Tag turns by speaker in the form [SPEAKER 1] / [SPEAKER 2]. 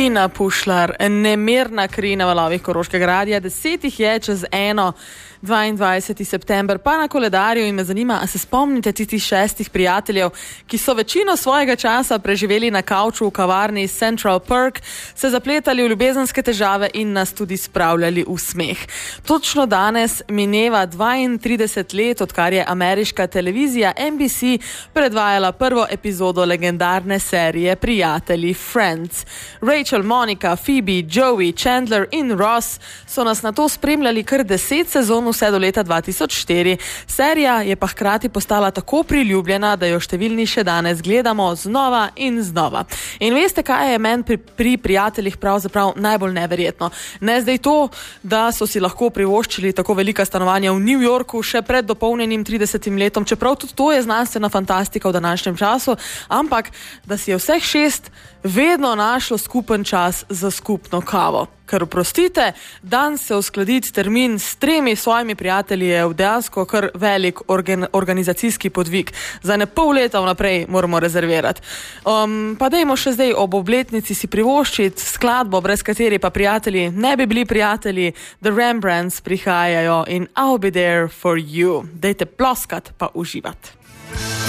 [SPEAKER 1] Tina Pušlar, nemirna kri na valovih Koroškega radia, 10 je čez 1, 22. september, pa na koledarju in me zanima, a se spomnite tistih 6 prijateljev, ki so večino svojega časa preživeli na kavču v kavarni Central Perk, se zapletali v ljubezenske težave in nas tudi spravljali v smeh. Točno danes mineva 32 let, odkar je ameriška televizija NBC predvajala prvo epizodo legendarne serije Prijatelji Friends. Rachel, Monica, Phoebe, Joey, Chandler in Ross so nas na to spremljali kar 10 sezon vse do leta 2004. Serija je pa hkrati postala tako priljubljena, da jo številni še danes gledamo znova in znova. In veste, kaj je meni pri prijateljih pravzaprav najbolj neverjetno? Ne zdaj to, da so si lahko privoščili tako velika stanovanja v New Yorku še pred dopolnjenim 30 letom, čeprav tudi to je znanstvena fantastika v današnjem času, ampak da si je vseh 6 vedno našlo skupen čas za skupno kavo. Ker oprostite, dan se uskladiti termin s 3 svojimi prijatelji je dejansko kar velik organizacijski podvig. Za ne pol leta vnaprej moramo rezervirati. Pa dajmo še zdaj ob obletnici si privoščiti skladbo, brez kateri pa prijatelji ne bi bili prijatelji. The Rembrandts prihajajo in I'll be there for you. Dajte ploskat pa uživati.